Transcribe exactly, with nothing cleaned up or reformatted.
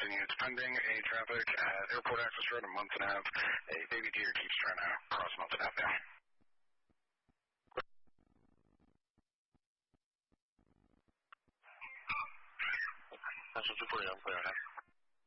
advising you it's pending a traffic at Airport Access Road and Munson Ave. A baby deer keeps trying to cross Munson Ave now. That's what you're putting on clear, huh?